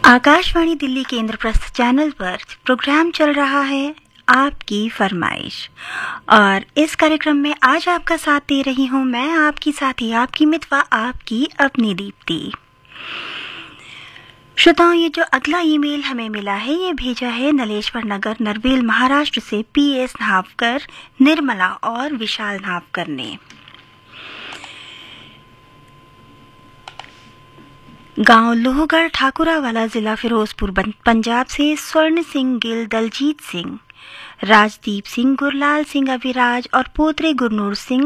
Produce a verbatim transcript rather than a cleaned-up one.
आकाशवाणी दिल्ली केंद्र प्रस्थ चैनल पर प्रोग्राम चल रहा है आपकी फरमाइश, और इस कार्यक्रम में आज आपका साथ दे रही हूं मैं, आपकी साथी, आपकी मितवा, आपकी अपनी दीप्ति। श्रोताओं, ये जो अगला ईमेल हमें मिला है ये भेजा है नलेश्वर नगर, नरवेल, महाराष्ट्र से पी एस नावकर, निर्मला और विशाल नावकर ने। गांव लोहगढ़, ठाकुरावाला, जिला फिरोजपुर, पंजाब से स्वर्ण सिंह गिल, दलजीत सिंह, राजदीप सिंह, गुरलाल सिंह, अविराज और पोतरे गुरनूर सिंह